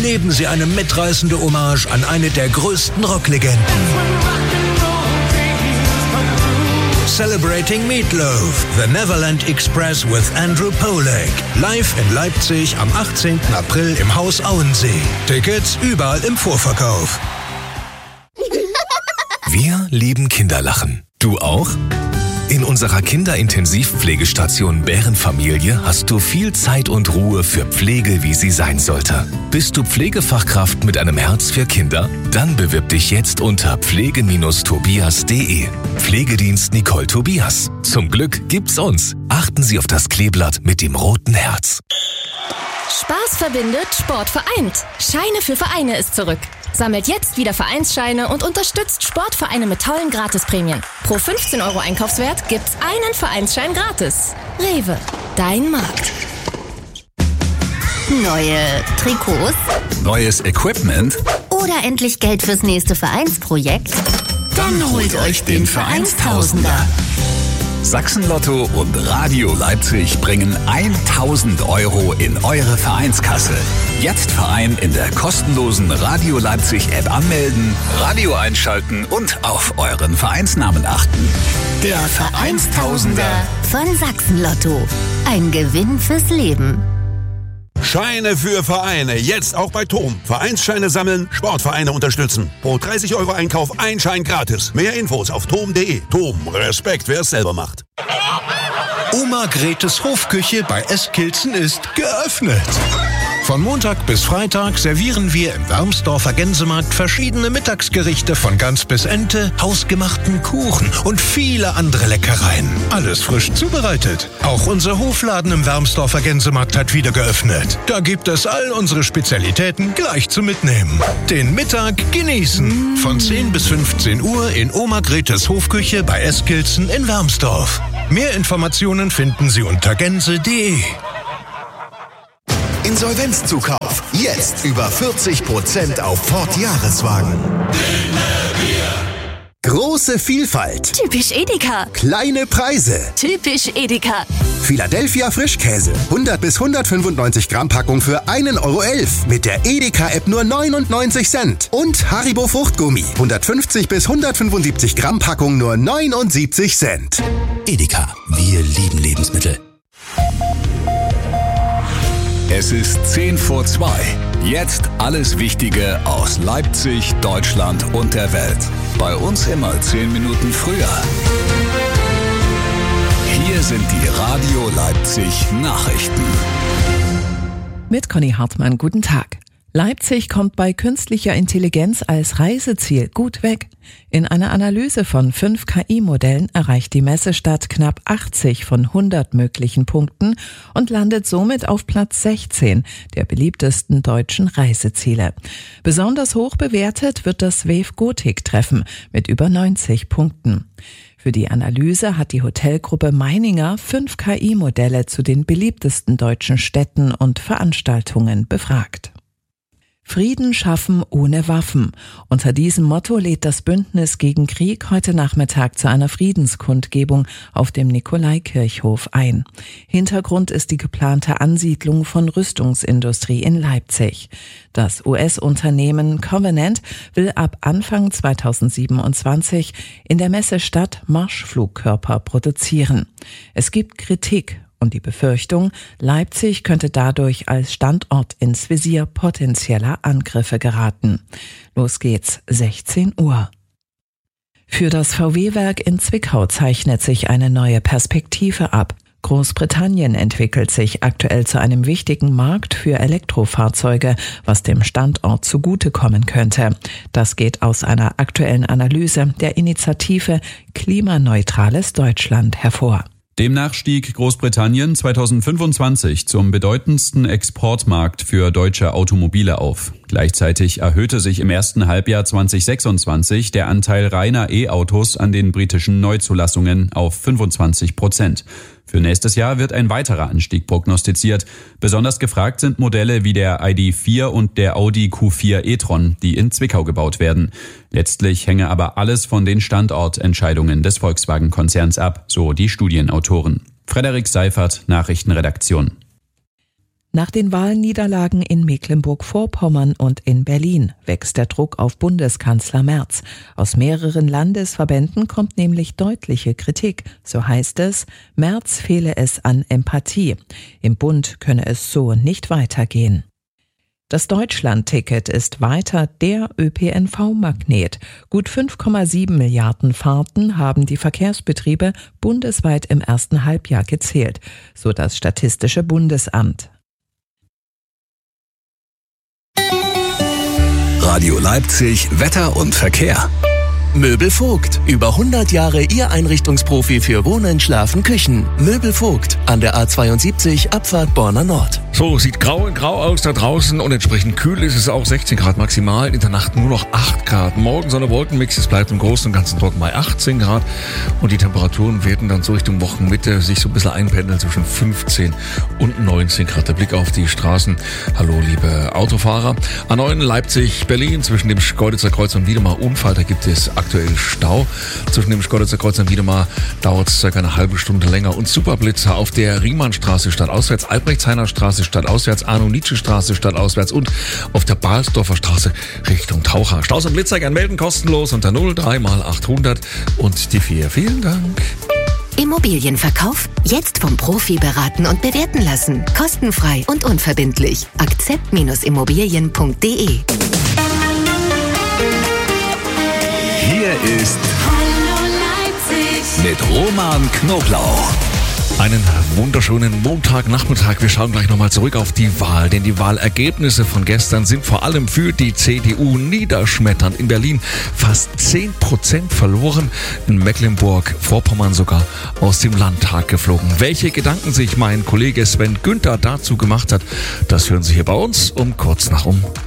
erleben Sie eine mitreißende Hommage an eine der größten Rocklegenden. Celebrating Meatloaf, The Neverland Express with Andrew Pollack. Live in Leipzig am 18. April im Haus Auensee. Tickets überall im Vorverkauf. Wir lieben Kinderlachen. Du auch? In unserer Kinderintensivpflegestation Bärenfamilie hast du viel Zeit und Ruhe für Pflege, wie sie sein sollte. Bist du Pflegefachkraft mit einem Herz für Kinder? Dann bewirb dich jetzt unter pflege-tobias.de. Pflegedienst Nicole Tobias. Zum Glück gibt's uns. Achten Sie auf das Kleeblatt mit dem roten Herz. Spaß verbindet, Sport vereint. Scheine für Vereine ist zurück. Sammelt jetzt wieder Vereinsscheine und unterstützt Sportvereine mit tollen Gratisprämien. Pro 15 € Einkaufswert gibt's einen Vereinsschein gratis. Rewe, dein Markt. Neue Trikots? Neues Equipment? Oder endlich Geld fürs nächste Vereinsprojekt? Dann holt euch den Vereinstausender. Sachsen-Lotto und Radio Leipzig bringen 1.000 € in eure Vereinskasse. Jetzt Verein in der kostenlosen Radio Leipzig App anmelden, Radio einschalten und auf euren Vereinsnamen achten. Der Vereinstausender von Sachsen-Lotto. Ein Gewinn fürs Leben. Scheine für Vereine, jetzt auch bei TOM. Vereinsscheine sammeln, Sportvereine unterstützen. Pro 30 € Einkauf ein Schein gratis. Mehr Infos auf tom.de. TOM, Respekt, wer es selber macht. Oma Gretes Hofküche bei Eskilzen ist geöffnet. Von Montag bis Freitag servieren wir im Wermsdorfer Gänsemarkt verschiedene Mittagsgerichte von Gans bis Ente, hausgemachten Kuchen und viele andere Leckereien. Alles frisch zubereitet. Auch unser Hofladen im Wermsdorfer Gänsemarkt hat wieder geöffnet. Da gibt es all unsere Spezialitäten gleich zum Mitnehmen. Den Mittag genießen. Von 10 bis 15 Uhr in Oma Gretes Hofküche bei Eskilzen in Wermsdorf. Mehr Informationen finden Sie unter gänse.de. Insolvenzzukauf. Jetzt über 40% auf Ford Jahreswagen. Große Vielfalt. Typisch Edeka. Kleine Preise. Typisch Edeka. Philadelphia Frischkäse. 100 bis 195 Gramm Packung für 1,11 € mit der Edeka-App nur 99 Cent. Und Haribo Fruchtgummi. 150 bis 175 Gramm Packung nur 79 Cent. Edeka, wir lieben Lebensmittel. Es ist 1:10. Jetzt alles Wichtige aus Leipzig, Deutschland und der Welt. Bei uns immer 10 Minuten früher. Hier sind die Radio Leipzig Nachrichten. Mit Conny Hartmann, guten Tag. Leipzig kommt bei künstlicher Intelligenz als Reiseziel gut weg. In einer Analyse von 5 KI-Modellen erreicht die Messestadt knapp 80 von 100 möglichen Punkten und landet somit auf Platz 16 der beliebtesten deutschen Reiseziele. Besonders hoch bewertet wird das Wave Gothic-Treffen mit über 90 Punkten. Für die Analyse hat die Hotelgruppe Meininger 5 KI-Modelle zu den beliebtesten deutschen Städten und Veranstaltungen befragt. Frieden schaffen ohne Waffen. Unter diesem Motto lädt das Bündnis gegen Krieg heute Nachmittag zu einer Friedenskundgebung auf dem Nikolaikirchhof ein. Hintergrund ist die geplante Ansiedlung von Rüstungsindustrie in Leipzig. Das US-Unternehmen Covenant will ab Anfang 2027 in der Messestadt Marschflugkörper produzieren. Es gibt Kritik und die Befürchtung, Leipzig könnte dadurch als Standort ins Visier potenzieller Angriffe geraten. Los geht's, 16 Uhr. Für das VW-Werk in Zwickau zeichnet sich eine neue Perspektive ab. Großbritannien entwickelt sich aktuell zu einem wichtigen Markt für Elektrofahrzeuge, was dem Standort zugutekommen könnte. Das geht aus einer aktuellen Analyse der Initiative Klimaneutrales Deutschland hervor. Demnach stieg Großbritannien 2025 zum bedeutendsten Exportmarkt für deutsche Automobile auf. Gleichzeitig erhöhte sich im ersten Halbjahr 2026 der Anteil reiner E-Autos an den britischen Neuzulassungen auf 25%. Für nächstes Jahr wird ein weiterer Anstieg prognostiziert. Besonders gefragt sind Modelle wie der ID.4 und der Audi Q4 e-tron, die in Zwickau gebaut werden. Letztlich hänge aber alles von den Standortentscheidungen des Volkswagen-Konzerns ab, so die Studienautoren. Frederik Seifert, Nachrichtenredaktion. Nach den Wahlniederlagen in Mecklenburg-Vorpommern und in Berlin wächst der Druck auf Bundeskanzler Merz. Aus mehreren Landesverbänden kommt nämlich deutliche Kritik. So heißt es, Merz fehle es an Empathie. Im Bund könne es so nicht weitergehen. Das Deutschland-Ticket ist weiter der ÖPNV-Magnet. Gut 5,7 Milliarden Fahrten haben die Verkehrsbetriebe bundesweit im ersten Halbjahr gezählt, so das Statistische Bundesamt. Radio Leipzig, Wetter und Verkehr. Möbel Vogt. Über 100 Jahre Ihr Einrichtungsprofi für Wohnen, Schlafen, Küchen. Möbel Vogt. An der A72 Abfahrt Borna Nord. So, sieht grau in grau aus da draußen und entsprechend kühl ist es auch 16 Grad maximal. In der Nacht nur noch 8 Grad. Morgen Sonne-Wolkenmix, es bleibt im Großen und Ganzen trocken bei 18 Grad. Und die Temperaturen werden dann so Richtung Wochenmitte sich so ein bisschen einpendeln zwischen 15 und 19 Grad. Der Blick auf die Straßen. Hallo, liebe Autofahrer. A9 Leipzig-Berlin zwischen dem Schkeuditzer Kreuz und Wiedemar Unfall. Da gibt es aktuell Stau. Zwischen dem Schkeuditzer Kreuz und Wiedemar dauert es circa eine halbe Stunde länger. Und Superblitzer auf der Riemannstraße stadtauswärts, Albrechtshainer Straße stadtauswärts, Arno-Nietzsche-Straße stadtauswärts und auf der Balsdorfer Straße Richtung Taucher. Staus und Blitzer gern melden, kostenlos unter 03 mal 800 und die 4. Vielen Dank. Immobilienverkauf? Jetzt vom Profi beraten und bewerten lassen. Kostenfrei und unverbindlich. Akzept-immobilien.de. Hier ist Hallo Leipzig mit Roman Knoblauch. Einen wunderschönen Montagnachmittag. Wir schauen gleich nochmal zurück auf die Wahl, denn die Wahlergebnisse von gestern sind vor allem für die CDU niederschmetternd. In Berlin fast 10% verloren, in Mecklenburg-Vorpommern sogar aus dem Landtag geflogen. Welche Gedanken sich mein Kollege Sven Günther dazu gemacht hat, das hören Sie hier bei uns um kurz nach um